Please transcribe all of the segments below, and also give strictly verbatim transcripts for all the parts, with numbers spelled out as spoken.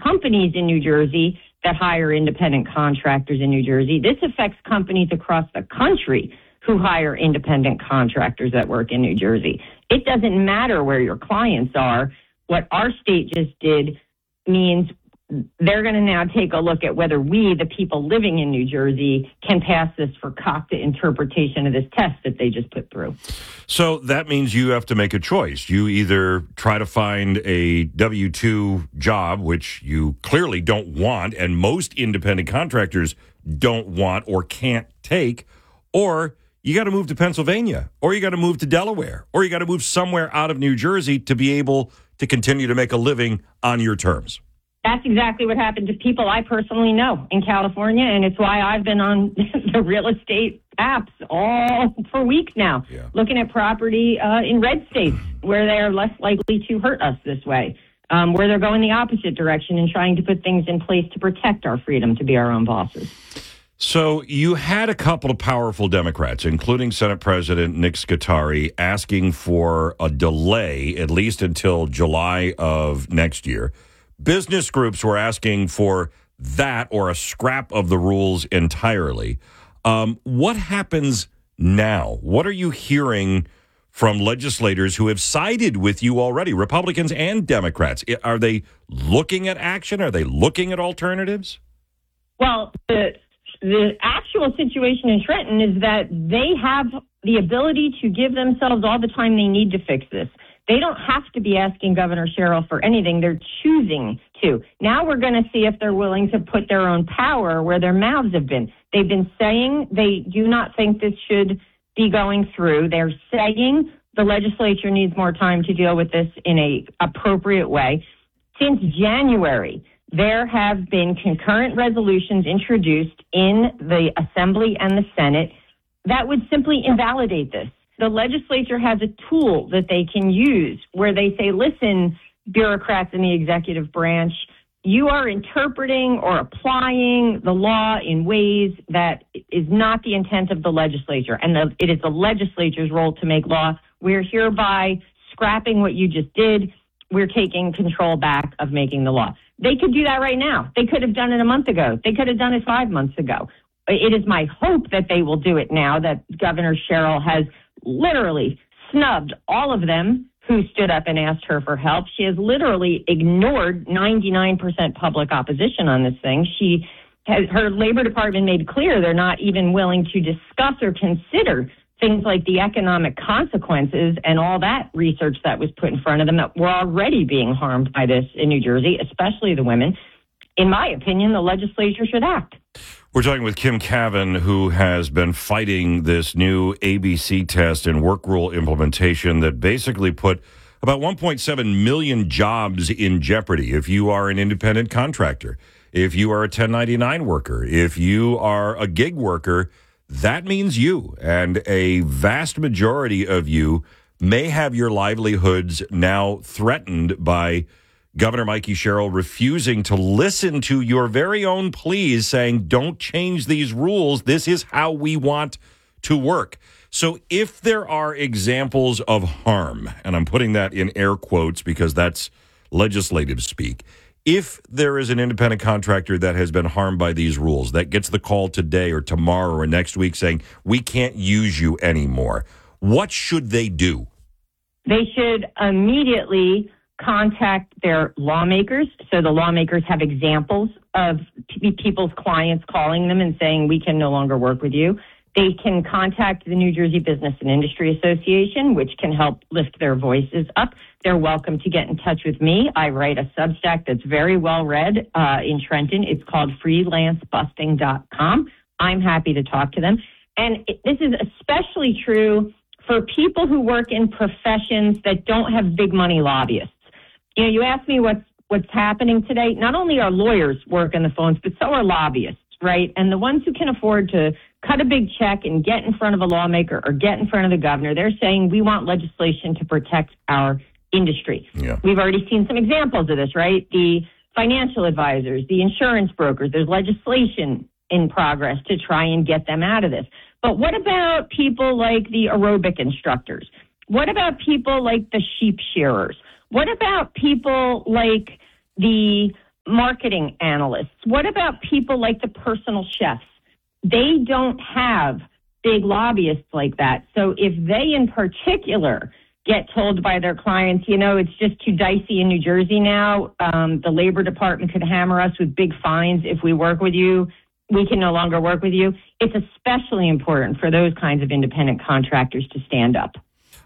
companies in New Jersey that hire independent contractors in New Jersey. This affects companies across the country who hire independent contractors that work in New Jersey. It doesn't matter where your clients are. What our state just did means they're going to now take a look at whether we, the people living in New Jersey, can pass this FERCATA interpretation of this test that they just put through. So that means you have to make a choice. You either try to find a W two job, which you clearly don't want, and most independent contractors don't want or can't take, or you got to move to Pennsylvania, or you got to move to Delaware, or you got to move somewhere out of New Jersey to be able to continue to make a living on your terms. That's exactly what happened to people I personally know in California, and it's why I've been on the real estate apps all for weeks now, yeah. looking at property uh, in red states where they are less likely to hurt us this way, um, where they're going the opposite direction and trying to put things in place to protect our freedom to be our own bosses. So you had a couple of powerful Democrats, including Senate President Nick Scutari, asking for a delay, at least until July of next year. Business groups were asking for that or a scrap of the rules entirely. Um, what happens now? What are you hearing from legislators who have sided with you already, Republicans and Democrats? Are they looking at action? Are they looking at alternatives? Well, the, the actual situation in Trenton is that they have the ability to give themselves all the time they need to fix this. They don't have to be asking Governor Sherrill for anything. They're choosing to. Now we're going to see if they're willing to put their own power where their mouths have been. They've been saying they do not think this should be going through. They're saying the legislature needs more time to deal with this in a appropriate way. Since January, there have been concurrent resolutions introduced in the Assembly and the Senate that would simply invalidate this. The legislature has a tool that they can use where they say, listen, bureaucrats in the executive branch, you are interpreting or applying the law in ways that is not the intent of the legislature. And the, it is the legislature's role to make law. We're hereby scrapping what you just did. We're taking control back of making the law. They could do that right now. They could have done it a month ago. They could have done it five months ago. It is my hope that they will do it now that Governor Sherrill has literally snubbed all of them who stood up and asked her for help. She has literally ignored ninety-nine percent public opposition on this thing. She has, her Labor Department made clear they're not even willing to discuss or consider things like the economic consequences and all that research that was put in front of them that were already being harmed by this in New Jersey, especially the women. In my opinion, the legislature should act. We're talking with Kim Cavan, who has been fighting this new A B C test and work rule implementation that basically put about one point seven million jobs in jeopardy. If you are an independent contractor, if you are a ten ninety-nine worker, if you are a gig worker, that means you. And a vast majority of you may have your livelihoods now threatened by Governor Mikey Sherrill refusing to listen to your very own pleas, saying, don't change these rules. This is how we want to work. So if there are examples of harm, and I'm putting that in air quotes because that's legislative speak, if there is an independent contractor that has been harmed by these rules, that gets the call today or tomorrow or next week saying, we can't use you anymore, what should they do? They should immediately contact their lawmakers. So the lawmakers have examples of p- people's clients calling them and saying, we can no longer work with you. They can contact the New Jersey Business and Industry Association, which can help lift their voices up. They're welcome to get in touch with me. I write a Substack that's very well read uh, in Trenton. It's called freelance busting dot com. I'm happy to talk to them. And it, this is especially true for people who work in professions that don't have big money lobbyists. You know, you asked me what's, what's happening today. Not only are lawyers working the phones, but so are lobbyists, right? And the ones who can afford to cut a big check and get in front of a lawmaker or get in front of the governor, they're saying we want legislation to protect our industry. Yeah. We've already seen some examples of this, right? The financial advisors, the insurance brokers, there's legislation in progress to try and get them out of this. But what about people like the aerobic instructors? What about people like the sheep shearers? What about people like the marketing analysts? What about people like the personal chefs? They don't have big lobbyists like that. So if they in particular get told by their clients, you know, it's just too dicey in New Jersey now, um, the Labor Department could hammer us with big fines if we work with you, we can no longer work with you. It's especially important for those kinds of independent contractors to stand up.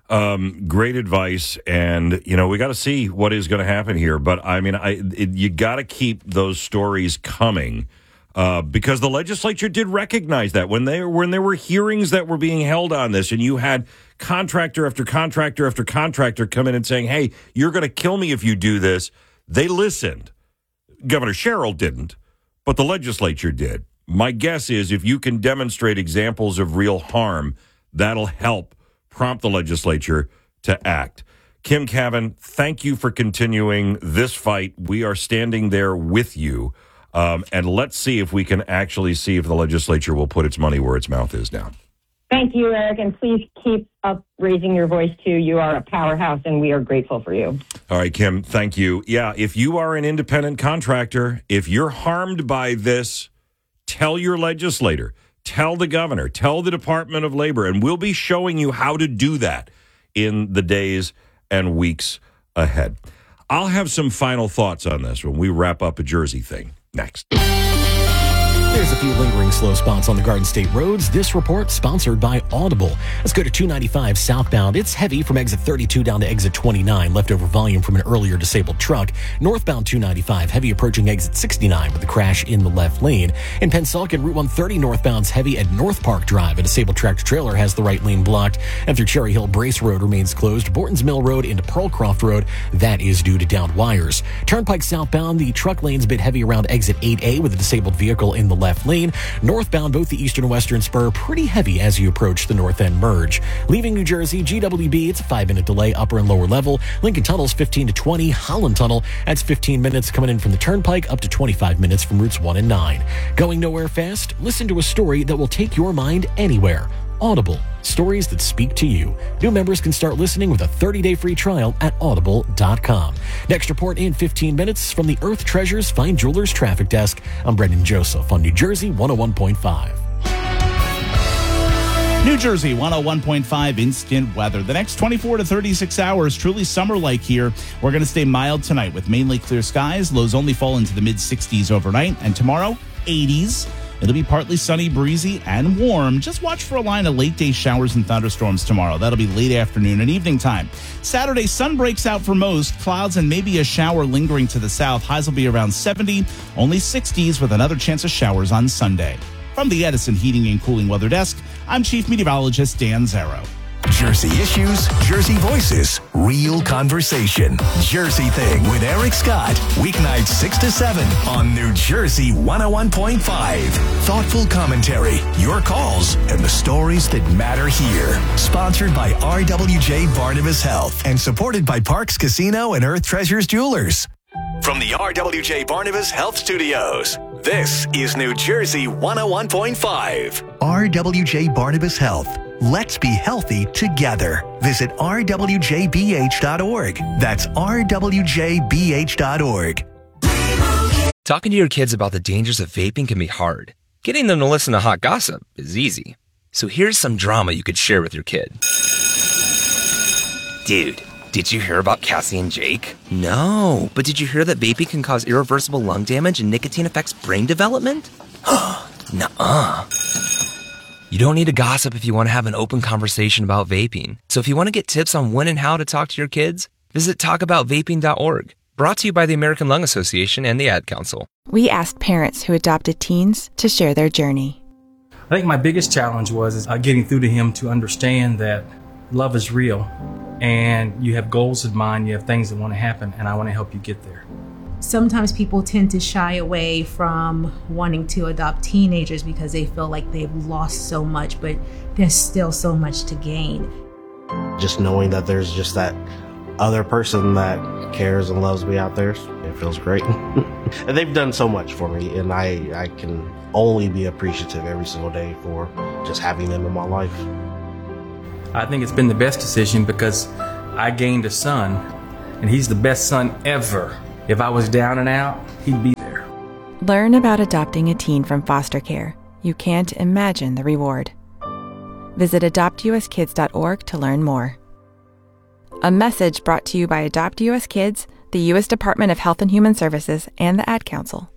Um, great advice. And, you know, we got to see what is going to happen here. But, I mean, I it, you got to keep those stories coming. Uh, because the legislature did recognize that when they when there were hearings that were being held on this, and you had contractor after contractor after contractor come in and saying, "Hey, you're going to kill me if you do this," they listened. Governor Sherrill didn't, but the legislature did. My guess is if you can demonstrate examples of real harm, that'll help prompt the legislature to act. Kim Cavan, thank you for continuing this fight. We are standing there with you. Um, and let's see if we can actually see if the legislature will put its money where its mouth is now. Thank you, Eric, and please keep up raising your voice, too. You are a powerhouse, and we are grateful for you. All right, Kim, thank you. Yeah, if you are an independent contractor, if you're harmed by this, tell your legislator, tell the governor, tell the Department of Labor, and we'll be showing you how to do that in the days and weeks ahead. I'll have some final thoughts on this when we wrap up a Jersey thing. Next. There's a few lingering slow spots on the Garden State roads. This report sponsored by Audible. Let's go to two ninety-five southbound. It's heavy from exit thirty-two down to exit twenty-nine. Leftover volume from an earlier disabled truck. Northbound two ninety-five, heavy approaching exit sixty-nine with a crash in the left lane. In Pennsauken, Route one thirty northbound's heavy at North Park Drive. A disabled tractor trailer has the right lane blocked. And through Cherry Hill, Brace Road remains closed. Borton's Mill Road into Pearlcroft Road, that is due to downed wires. Turnpike southbound, the truck lane's a bit heavy around exit eight A with a disabled vehicle in the left lane. Northbound, both the eastern and western spur, pretty heavy as you approach the north end merge. Leaving New Jersey, G W B, it's a five-minute delay, upper and lower level. Lincoln Tunnel's fifteen to twenty. Holland Tunnel, that's fifteen minutes coming in from the Turnpike, up to twenty-five minutes from routes one and nine. Going nowhere fast? Listen to a story that will take your mind anywhere. Audible, stories that speak to you. New members can start listening with a thirty-day free trial at audible dot com. Next report in fifteen minutes from the Earth Treasures Fine Jewelers Traffic Desk. I'm Brendan Joseph on New Jersey one oh one point five. New Jersey one oh one point five instant weather. The next twenty-four to thirty-six hours, truly summer-like here. We're going to stay mild tonight with mainly clear skies. Lows only fall into the mid-sixties overnight. And tomorrow, eighties. It'll be partly sunny, breezy, and warm. Just watch for a line of late-day showers and thunderstorms tomorrow. That'll be late afternoon and evening time. Saturday, sun breaks out for most. Clouds and maybe a shower lingering to the south. Highs will be around seventy, only sixties with another chance of showers on Sunday. From the Edison Heating and Cooling Weather Desk, I'm Chief Meteorologist Dan Zarrow. Jersey issues, Jersey voices, real conversation. Jersey Thing with Eric Scott. Weeknights six to seven on New Jersey one oh one point five. Thoughtful commentary, your calls, and the stories that matter here. Sponsored by R W J Barnabas Health and supported by Parks Casino and Earth Treasures Jewelers. From the R W J Barnabas Health Studios, this is New Jersey one oh one point five. R W J Barnabas Health. Let's be healthy together. Visit r w j b h dot org. That's r w j b h dot org. Talking to your kids about the dangers of vaping can be hard. Getting them to listen to hot gossip is easy. So here's some drama you could share with your kid. Dude, did you hear about Cassie and Jake? No, but did you hear that vaping can cause irreversible lung damage and nicotine affects brain development? Nuh-uh. You don't need to gossip if you want to have an open conversation about vaping. So if you want to get tips on when and how to talk to your kids, visit talk about vaping dot org. Brought to you by the American Lung Association and the Ad Council. We asked parents who adopted teens to share their journey. I think my biggest challenge was is, uh, getting through to him to understand that love is real and you have goals in mind, you have things that want to happen, and I want to help you get there. Sometimes people tend to shy away from wanting to adopt teenagers because they feel like they've lost so much, but there's still so much to gain. Just knowing that there's just that other person that cares and loves me out there, it feels great. And they've done so much for me, and I, I can only be appreciative every single day for just having them in my life. I think it's been the best decision because I gained a son, and he's the best son ever. If I was down and out, he'd be there. Learn about adopting a teen from foster care. You can't imagine the reward. Visit adopt u s kids dot org to learn more. A message brought to you by Adopt U S Kids, the U S Department of Health and Human Services, and the Ad Council.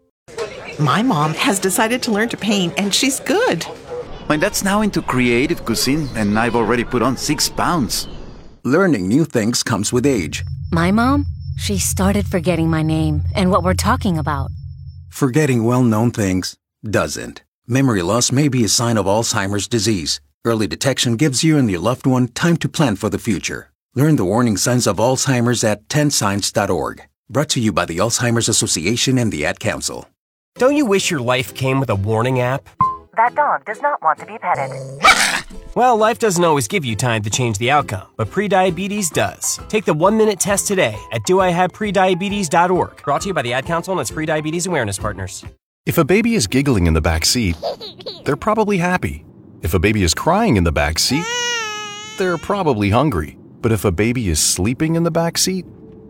My mom has decided to learn to paint, and she's good. My dad's now into creative cuisine, and I've already put on six pounds. Learning new things comes with age. My mom, she started forgetting my name and what we're talking about. Forgetting well-known things doesn't. Memory loss may be a sign of Alzheimer's disease. Early detection gives you and your loved one time to plan for the future. Learn the warning signs of Alzheimer's at ten signs dot org. Brought to you by the Alzheimer's Association and the Ad Council. Don't you wish your life came with a warning app? That dog does not want to be petted. Well, life doesn't always give you time to change the outcome, but prediabetes does. Take the one-minute test today at do I have prediabetes dot org. Brought to you by the Ad Council and its Prediabetes Awareness Partners. If a baby is giggling in the back seat, they're probably happy. If a baby is crying in the back seat, they're probably hungry. But if a baby is sleeping in the back seat,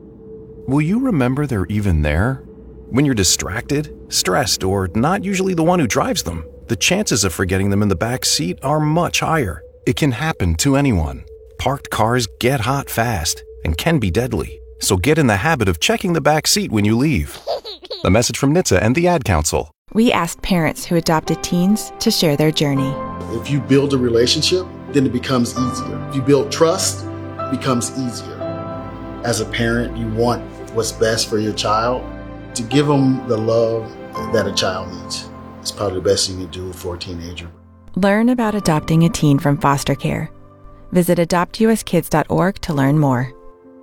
will you remember they're even there? When you're distracted, stressed, or not usually the one who drives them, the chances of forgetting them in the back seat are much higher. It can happen to anyone. Parked cars get hot fast and can be deadly. So get in the habit of checking the back seat when you leave. A message from N H T S A and the Ad Council. We asked parents who adopted teens to share their journey. If you build a relationship, then it becomes easier. If you build trust, it becomes easier. As a parent, you want what's best for your child. To give them the love that a child needs. It's probably the best thing you can do for a teenager. Learn about adopting a teen from foster care. Visit adopt u s kids dot org to learn more.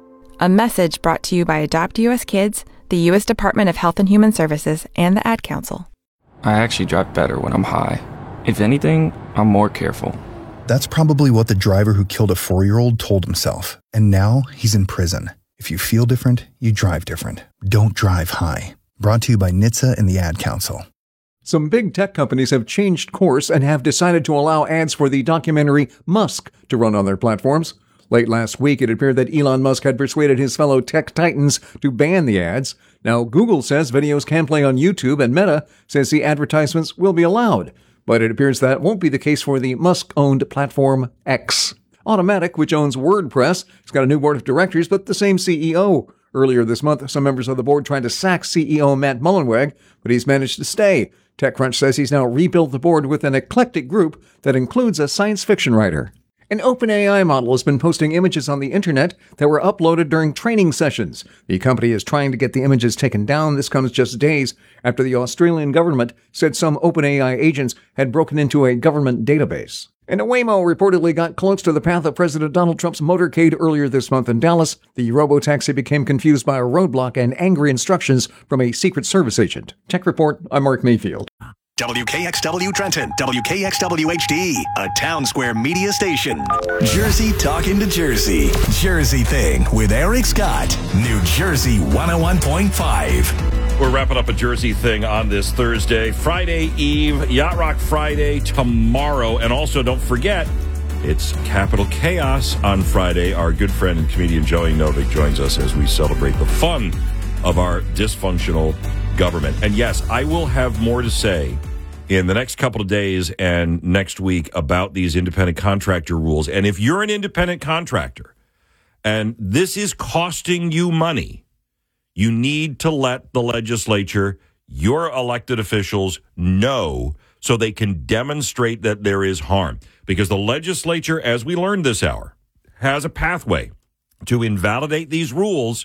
A message brought to you by Adopt U S Kids, the U S Department of Health and Human Services, and the Ad Council. I actually drive better when I'm high. If anything, I'm more careful. That's probably what the driver who killed a four-year-old told himself. And now he's in prison. If you feel different, you drive different. Don't drive high. Brought to you by N H T S A and the Ad Council. Some big tech companies have changed course and have decided to allow ads for the documentary Musk to run on their platforms. Late last week, it appeared that Elon Musk had persuaded his fellow tech titans to ban the ads. Now, Google says videos can play on YouTube, and Meta says the advertisements will be allowed. But it appears that won't be the case for the Musk-owned platform X. Automatic, which owns WordPress, has got a new board of directors, but the same C E O. Earlier this month, some members of the board tried to sack C E O Matt Mullenweg, but he's managed to stay. TechCrunch says he's now rebuilt the board with an eclectic group that includes a science fiction writer. An OpenAI model has been posting images on the internet that were uploaded during training sessions. The company is trying to get the images taken down. This comes just days after the Australian government said some OpenAI agents had broken into a government database. And a Waymo reportedly got close to the path of President Donald Trump's motorcade earlier this month in Dallas. The robotaxi became confused by a roadblock and angry instructions from a Secret Service agent. Tech Report, I'm Mark Mayfield. W K X W Trenton, W K X W H D, a Town Square media station. Jersey talking to Jersey. Jersey Thing with Eric Scott. New Jersey one oh one point five. We're wrapping up a Jersey Thing on this Thursday. Friday Eve, Yacht Rock Friday tomorrow. And also, don't forget, it's Capital Chaos on Friday. Our good friend and comedian Joey Novik joins us as we celebrate the fun of our dysfunctional government. And yes, I will have more to say in the next couple of days and next week about these independent contractor rules. And if you're an independent contractor and this is costing you money, you need to let the legislature, your elected officials, know so they can demonstrate that there is harm. Because the legislature, as we learned this hour, has a pathway to invalidate these rules,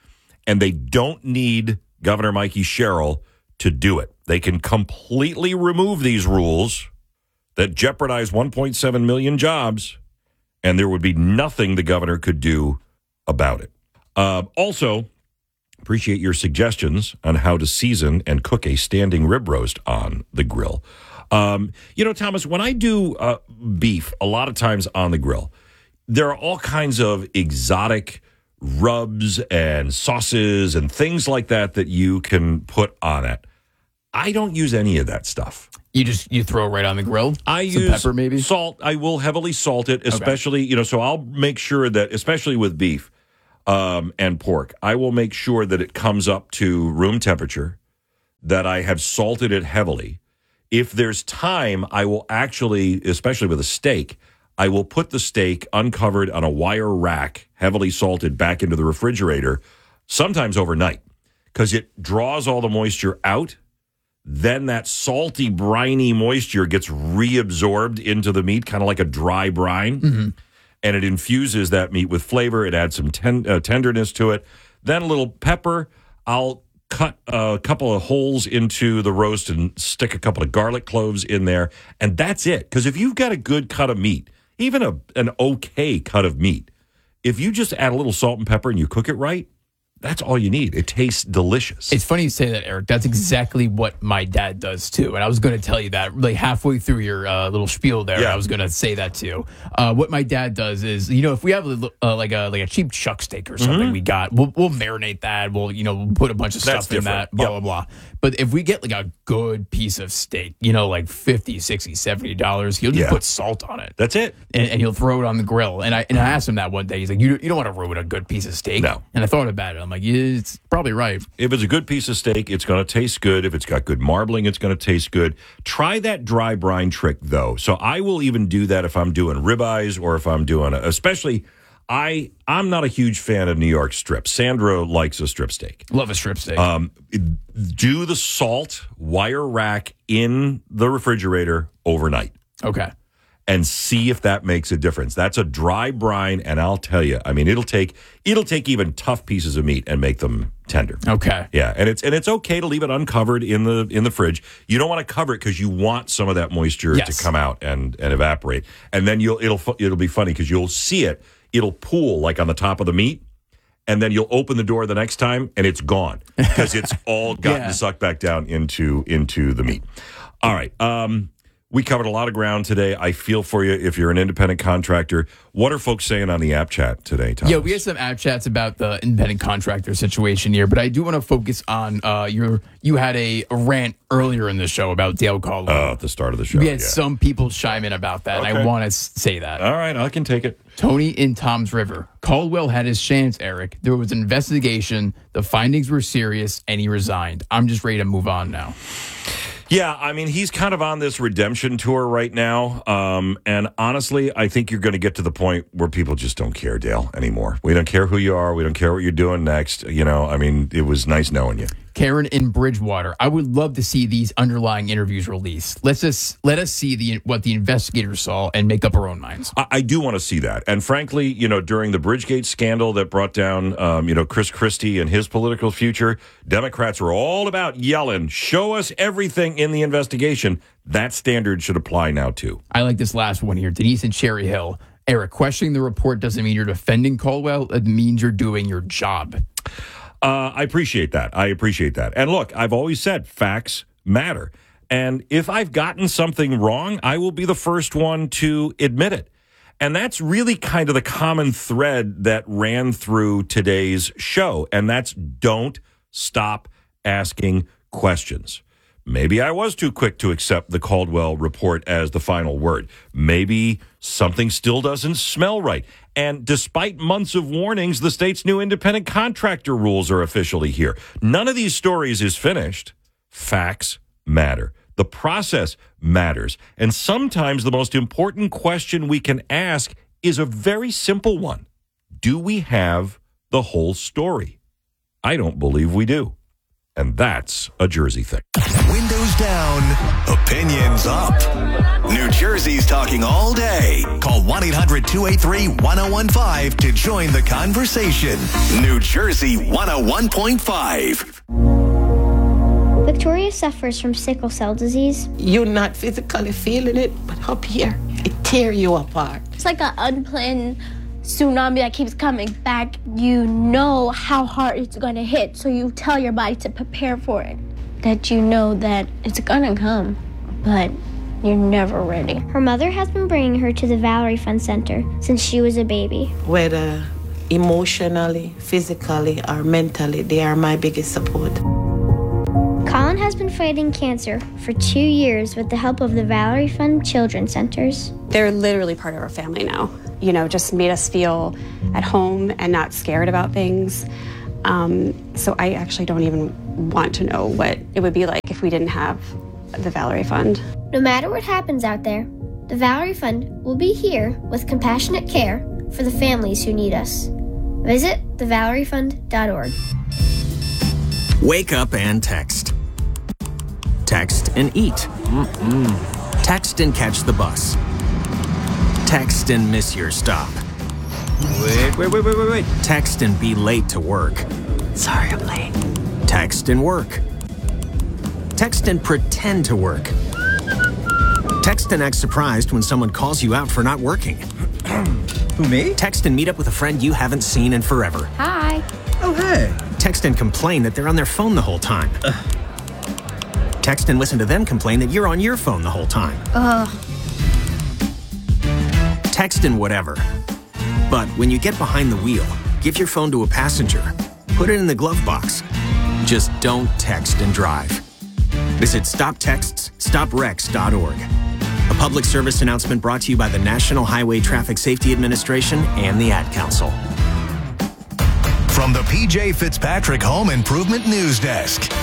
and they don't need Governor Mikey Sherrill to do it. They can completely remove these rules that jeopardize one point seven million jobs, and there would be nothing the governor could do about it. Uh, also, appreciate your suggestions on how to season and cook a standing rib roast on the grill. Um, you know, Thomas, when I do uh, beef, a lot of times on the grill, there are all kinds of exotic rubs and sauces and things like that that you can put on it. I don't use any of that stuff. You just you throw it right on the grill? I Some use pepper, maybe? Salt. I will heavily salt it, especially, okay. you know, so I'll make sure that, especially with beef, um, and pork. I will make sure that it comes up to room temperature, that I have salted it heavily. If there's time, I will actually, especially with a steak, I will put the steak uncovered on a wire rack, heavily salted, back into the refrigerator, sometimes overnight, because it draws all the moisture out. Then that salty, briny moisture gets reabsorbed into the meat, kind of like a dry brine, Mm-hmm. and it infuses that meat with flavor. It adds some ten, uh, tenderness to it. Then a little pepper. I'll cut a couple of holes into the roast and stick a couple of garlic cloves in there, and that's it. Because if you've got a good cut of meat, even a an okay cut of meat, if you just add a little salt and pepper and you cook it right, that's all you need. It tastes delicious. It's funny you say that, Eric. That's exactly what my dad does too. And I was going to tell you that like halfway through your uh, little spiel there. Yeah. I was going to say that too. Uh, what my dad does is, you know, if we have a, uh, like a like a cheap chuck steak or something, Mhm. we got, we'll, we'll marinate that. We'll you know we'll put a bunch of That's stuff in different. that. Blah Yep. blah blah. But if we get like a good piece of steak, you know, like fifty, sixty, seventy dollars, he'll just Yeah. put salt on it. That's it. And, and he'll throw it on the grill. And I and I asked him that one day. He's like, you you don't want to ruin a good piece of steak. No. And I thought about it. I'm like, yeah, it's probably right. If it's a good piece of steak, it's going to taste good. If it's got good marbling, it's going to taste good. Try that dry brine trick, though. So I will even do that if I'm doing ribeyes or if I'm doing, a, especially, I, I'm not a huge fan of New York strips. Sandra likes a strip steak. Love a strip steak. Um, do the salt wire rack in the refrigerator overnight. Okay. And see if that makes a difference. That's a dry brine, and I'll tell you, I mean, it'll take it'll take even tough pieces of meat and make them tender. Okay. Yeah, and it's and it's okay to leave it uncovered in the in the fridge. You don't want to cover it because you want some of that moisture Yes. to come out and, and evaporate. And then you'll it'll fu- it'll be funny because you'll see it. It'll pool like on the top of the meat, and then you'll open the door the next time, and it's gone because it's all gotten Yeah. sucked back down into into the meat. All right. Um, we covered a lot of ground today. I feel for you if you're an independent contractor. What are folks saying on the app chat today, Thomas? Yeah, we had some app chats about the independent contractor situation here, but I do want to focus on uh, your. You had a rant earlier in the show about Dale Caldwell. Oh, at the start of the show. we had yeah. some people chime in about that, and I Okay. want to say that. All right, I can take it. Tony in Tom's River. Caldwell had his chance, Eric. There was an investigation. The findings were serious, and he resigned. I'm just ready to move on now. Yeah, I mean, he's kind of on this redemption tour right now. Um, and honestly, I think you're going to get to the point where people just don't care, Dale, anymore. We don't care who you are. We don't care what you're doing next. You know, I mean, it was nice knowing you. Karen in Bridgewater. I would love to see these underlying interviews released. Let's just let us see the what the investigators saw and make up our own minds. I, I do want to see that. And frankly, you know, during the Bridgegate scandal that brought down, um, you know, Chris Christie and his political future, Democrats were all about yelling, show us everything in the investigation. That standard should apply now, too. I like this last one here. Denise in Cherry Hill. Eric, questioning the report doesn't mean you're defending Caldwell. It means you're doing your job. Uh, I appreciate that. I appreciate that. And look, I've always said facts matter. And if I've gotten something wrong, I will be the first one to admit it. And that's really kind of the common thread that ran through today's show. And that's don't stop asking questions. Maybe I was too quick to accept the Caldwell report as the final word. Maybe something still doesn't smell right. And despite months of warnings, the state's new independent contractor rules are officially here. None of these stories is finished. Facts matter. The process matters. And sometimes the most important question we can ask is a very simple one. Do we have the whole story? I don't believe we do. And that's a Jersey thing. Windows down, opinions up. New Jersey's talking all day. Call one eight hundred two eight three one oh one five to join the conversation. New Jersey one oh one point five. Victoria suffers from sickle cell disease. You're not physically feeling it, but up here, it tears you apart. It's like an unplanned tsunami that keeps coming back. You know how hard it's going to hit, so you tell your body to prepare for it. That you know that it's going to come, but you're never ready. Her mother has been bringing her to the Valerie Fund Center since she was a baby. Whether emotionally, physically, or mentally, they are my biggest support. Colin has been fighting cancer for two years with the help of the Valerie Fund Children's Centers. They're literally part of our family now. you know, just made us feel at home and not scared about things. Um, so I actually don't even want to know what it would be like if we didn't have the Valerie Fund. No matter what happens out there, the Valerie Fund will be here with compassionate care for the families who need us. Visit the valerie fund dot org. Wake up and text. Text and eat. Mm-mm. Text and catch the bus. Text and miss your stop. Wait, wait, wait, wait, wait, wait. Text and be late to work. Sorry, I'm late. Text and work. Text and pretend to work. Text and act surprised when someone calls you out for not working. Who, me? Text and meet up with a friend you haven't seen in forever. Hi. Oh, hey. Text and complain that they're on their phone the whole time. Ugh. Text and listen to them complain that you're on your phone the whole time. Ugh. Text and whatever. But when you get behind the wheel, give your phone to a passenger. Put it in the glove box. Just don't text and drive. Visit stop texts stop wrecks dot org. A public service announcement brought to you by the National Highway Traffic Safety Administration and the Ad Council. From the P J Fitzpatrick Home Improvement News Desk.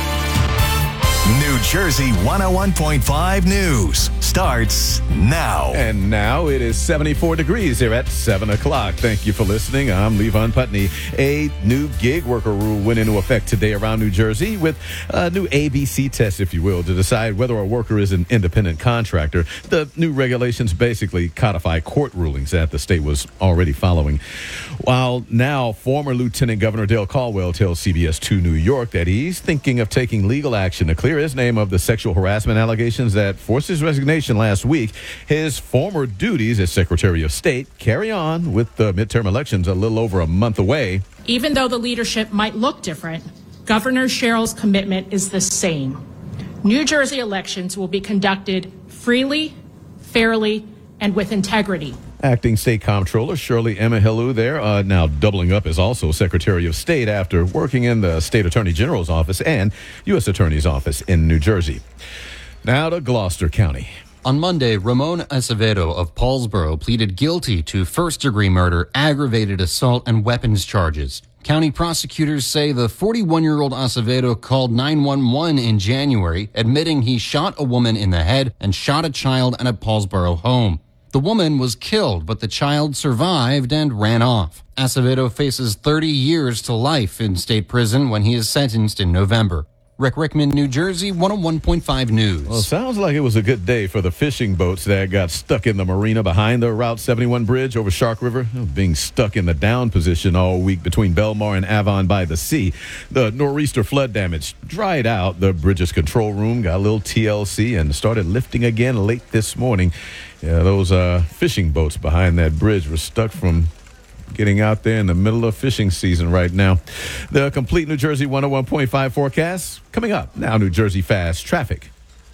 New Jersey one oh one point five News starts now. And now it is seventy-four degrees here at seven o'clock. Thank you for listening. I'm Levon Putney. A new gig worker rule went into effect today around New Jersey with a new A B C test, if you will, to decide whether a worker is an independent contractor. The new regulations basically codify court rulings that the state was already following. While now former Lieutenant Governor Dale Caldwell tells C B S two New York that he's thinking of taking legal action to clear his name of the sexual harassment allegations that forced his resignation last week, his former duties as Secretary of State carry on with the midterm elections a little over a month away. Even though the leadership might look different, Governor Sherrill's commitment is the same. New Jersey elections will be conducted freely, fairly, and with integrity. Acting State Comptroller Shirley Emehelu there, uh, now doubling up as also Secretary of State after working in the State Attorney General's office and U S Attorney's office in New Jersey. Now to Gloucester County. On Monday, Ramon Acevedo of Paulsboro pleaded guilty to first-degree murder, aggravated assault, and weapons charges. County prosecutors say the forty-one-year-old Acevedo called nine one one in January, admitting he shot a woman in the head and shot a child at a Paulsboro home. The woman was killed, but the child survived and ran off. Acevedo faces thirty years to life in state prison when he is sentenced in November. Rick Rickman, New Jersey, one oh one point five News. Well, sounds like it was a good day for the fishing boats that got stuck in the marina behind the Route seventy-one bridge over Shark River, being stuck in the down position all week between Belmar and Avon by the sea. The nor'easter flood damage dried out. The bridge's control room got a little T L C and started lifting again late this morning. Yeah, those uh, fishing boats behind that bridge were stuck from getting out there in the middle of fishing season right now. The complete New Jersey one oh one point five forecast coming up. Now New Jersey Fast Traffic.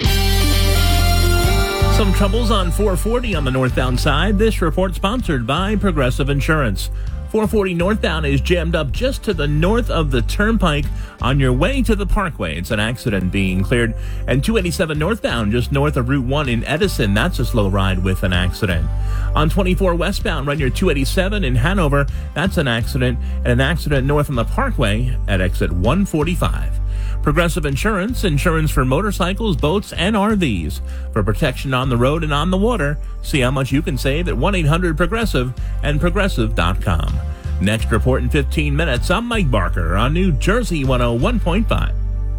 Some troubles on four forty on the northbound side. This report sponsored by Progressive Insurance. four forty northbound is jammed up just to the north of the turnpike on your way to the parkway. It's an accident being cleared. And two eighty-seven northbound just north of Route one in Edison. That's a slow ride with an accident. On twenty-four westbound right near two eighty-seven in Hanover. That's an accident. And an accident north on the parkway at exit one forty-five. Progressive Insurance, insurance for motorcycles, boats, and R Vs. For protection on the road and on the water, see how much you can save at one eight hundred progressive and progressive dot com. Next report in fifteen minutes, I'm Mike Barker on New Jersey one oh one point five.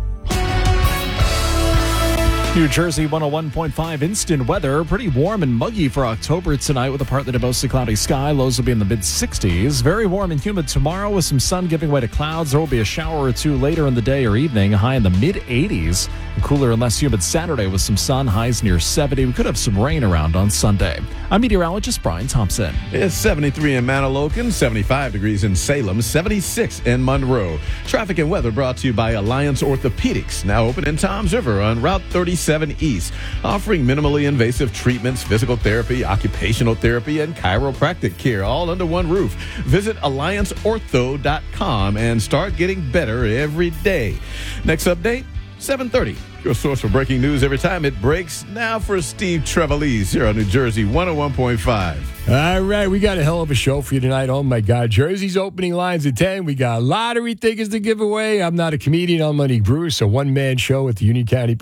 New Jersey one oh one point five instant weather. Pretty warm and muggy for October tonight with a partly to mostly cloudy sky. Lows will be in the mid sixties. Very warm and humid tomorrow with some sun giving way to clouds. There will be a shower or two later in the day or evening. High in the mid eighties. Cooler and less humid Saturday with some sun. Highs near seventy. We could have some rain around on Sunday. I'm meteorologist Brian Thompson. It's seventy-three in Manahawkin, seventy-five degrees in Salem, seventy-six in Monroe. Traffic and weather brought to you by Alliance Orthopedics, now open in Toms River on Route thirty-seven East, offering minimally invasive treatments, physical therapy, occupational therapy, and chiropractic care, all under one roof. Visit alliance ortho dot com and start getting better every day. Next update, seven thirty. Your source for breaking news every time it breaks. Now for Steve Trevelise here on New Jersey one oh one point five. All right, we got a hell of a show for you tonight. Oh, my God. Jersey's opening lines at ten. We got lottery tickets to give away. I'm not a comedian. I'm Monique Bruce, a one-man show at the Union County